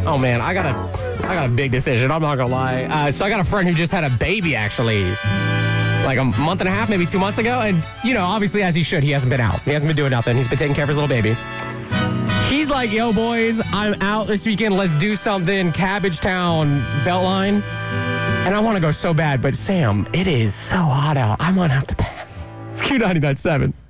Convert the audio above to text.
Oh, man, I got a big decision. I'm not going to lie. So I got a friend who just had a baby, actually, like a month and a half, maybe 2 months ago. And, obviously, as he should, he hasn't been out. He hasn't been doing nothing. He's been taking care of his little baby. He's like, yo, boys, I'm out this weekend. Let's do something. Cabbagetown, Beltline. And I want to go so bad. But, Sam, it is so hot out. I might have to pass. It's Q99.7.